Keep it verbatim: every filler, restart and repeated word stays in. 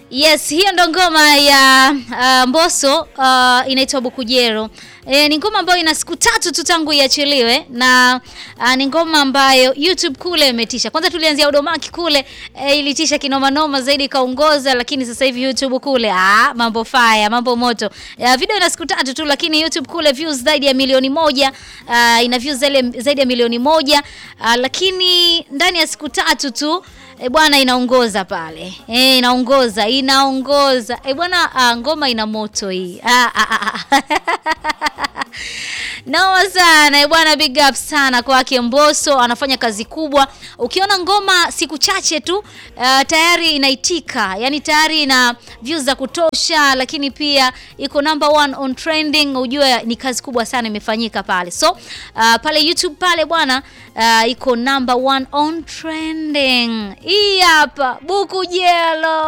Yes, hiyo ndo ngoma ya uh, Mbosso uh, inaitwa Bukujero. E, ni ngoma ambayo ina siku tatu tu tangu iachiliwe na uh, ni ngoma ambayo YouTube kule imetisha. Kwanza tulianzia Udomaki kule e, ilitisha kinoma noma zaidi kaongoza, lakini sasa hivi YouTube kule ah mambo fire, mambo moto. Uh, video ina siku tatu tu lakini YouTube kule views zaidi ya milioni moja, uh, ina views zaidi ya milioni moja, uh, lakini ndani ya siku tatu tu e bwana inaongoza pale. Eh inaongoza, inaongoza. E bwana uh, ngoma ina moto hii. Ah ah ah. Naoma sana, e bwana big up sana kwake Mbosso, anafanya kazi kubwa. Ukiona ngoma siku chache tu uh, tayari inaitika, yani tayari ina views za kutosha, lakini pia iko number one on trending, ujue ni kazi kubwa sana imefanyika pale. So uh, pale YouTube pale bwana uh, iko number one on trending. Hii hapa Bukujelo.